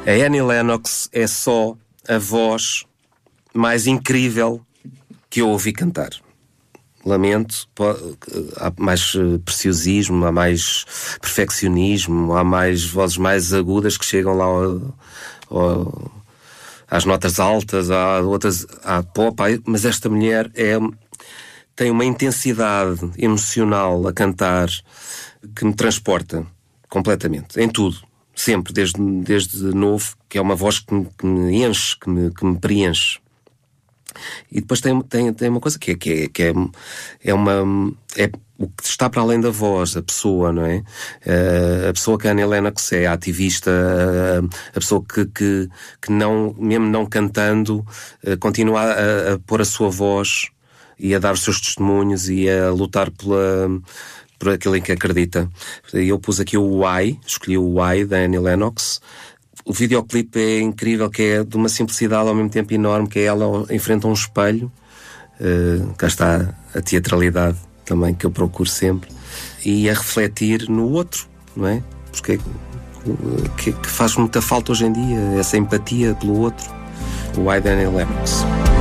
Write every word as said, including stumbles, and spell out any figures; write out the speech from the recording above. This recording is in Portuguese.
A Annie Lennox é só a voz mais incrível que eu ouvi cantar. Lamento, há mais preciosismo, há mais perfeccionismo, há mais vozes mais agudas que chegam lá ao, ao, às notas altas, há outras, há pop, mas esta mulher é, tem uma intensidade emocional a cantar que me transporta completamente, em tudo, sempre, desde, desde novo, que é uma voz que me, que me enche, que me, que me preenche. E depois tem, tem, tem uma coisa que é, que é, que é, é uma... É o que está para além da voz, a pessoa, não é? Uh, a pessoa que a Annie Lennox é, a ativista, uh, a pessoa que, que, que não, mesmo não cantando, uh, continua a, a pôr a sua voz e a dar os seus testemunhos e a lutar pela, por aquilo em que acredita. Eu pus aqui o Why, escolhi o Why da Annie Lennox. O videoclipe é incrível, que é de uma simplicidade ao mesmo tempo enorme, que é ela enfrenta um espelho. Uh, cá está a teatralidade também que eu procuro sempre, e a refletir no outro, não é? Porque que, que faz muita falta hoje em dia, essa empatia pelo outro. O Why da Annie Lennox.